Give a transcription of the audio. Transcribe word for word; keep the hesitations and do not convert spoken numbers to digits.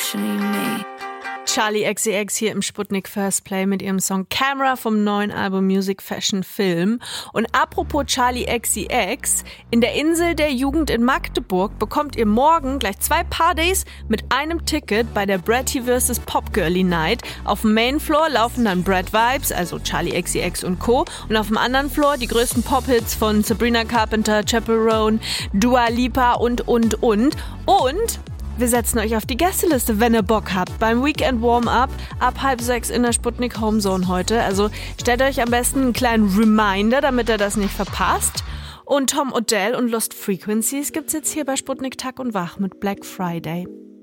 questioning me. Charli X C X hier im Sputnik First Play mit ihrem Song Camera vom neuen Album Music Fashion Film. Und apropos Charli X C X, in der Insel der Jugend in Magdeburg bekommt ihr morgen gleich zwei Partys mit einem Ticket bei der Bratty versus. Popgirlie Night. Auf dem Main Floor laufen dann Brat Vibes, also Charli X C X und Co. Und auf dem anderen Floor die größten Pop-Hits von Sabrina Carpenter, Chaperone, Dua Lipa und, und, und. Und wir setzen euch auf die Gästeliste, wenn ihr Bock habt. Beim Weekend Warm-Up ab halb sechs in der Sputnik Homezone heute. Also stellt euch am besten einen kleinen Reminder, damit ihr das nicht verpasst. Und Tom Odell und Lost Frequencies gibt's jetzt hier bei Sputnik Tag und Wach mit Black Friday.